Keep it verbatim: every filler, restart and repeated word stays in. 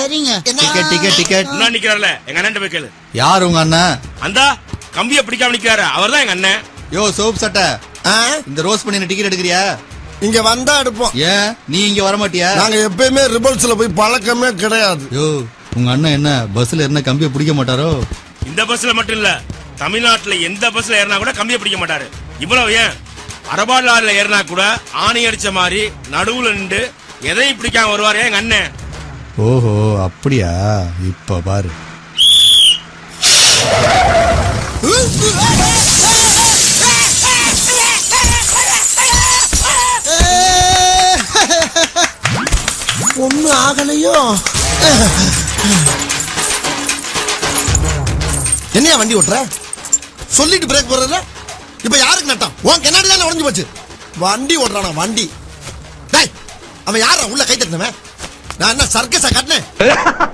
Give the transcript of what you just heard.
சரிங்க. Ticket ticket ticket. என்ன நிக்கிறார்ல எங்க அண்ணன் போய் கேளு. யார் உங்க அண்ணன்? அந்த கம்பிய பிடிக்காம நிக்கிறாரு அவர்தான் எங்க அண்ணன். யோ சோப் சட்டை, இந்த ரோஸ் பண்ணி டிக்கெட் எடுக்கிறியா? இங்க வந்தா எடுப்போம். ஏன் நீ இங்க வர மாட்டியா? நாங்க எப்பயுமே ரிபல்ஸ்ல போய் பழக்கமே கிடையாது. யோ உங்க அண்ணன் என்ன பஸ்ல என்ன கம்பிய பிடிக்க மாட்டாரோ? இந்த பஸ்ல மட்டும் இல்ல, தமிழ்நாட்டுல எந்த பஸ்ல ஏறினா கூட கம்பிய பிடிக்க மாட்டாரு. இவ்வளவு ஏன் அரபாடு லாரில ஏறினா கூட ஆணி அடிச்ச மாதிரி நடுவுல நின்று எதையும் பிடிக்காம வருவாரு எங்க அண்ணன். ஓஹோ அப்படியா? இப்ப பாரு. ஒண்ணு ஆகலையோ? என்னையா வண்டி ஓட்டுற? சொல்லிட்டு பிரேக் போடுறதுல இப்ப யாருக்கு நட்டம்? உன் கண்ணாடி தானே உடஞ்சு போச்சு. வண்டி ஓட்டுறானா வண்டி? அவன் யாரா உள்ள கை தட்டினவன்? நான் என்ன சர்க்கஸா காட்டினேன்?